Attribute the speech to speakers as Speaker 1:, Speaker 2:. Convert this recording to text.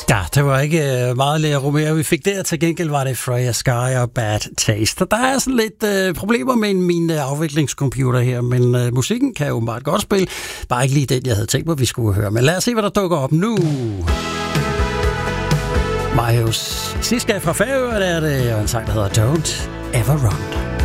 Speaker 1: Ja, det var ikke meget Lea Romero, vi fik der. Til gengæld var det Freya Sky og Bad Taste. Der er sådan lidt problemer med min afviklingscomputer her, men musikken kan jo meget godt spille. Bare ikke lige den, jeg havde tænkt mig, vi skulle høre. Men lad os se, hvad der dukker op nu. Marius Siska fra Færøerne er det, og en sang, der hedder Don't Ever Run.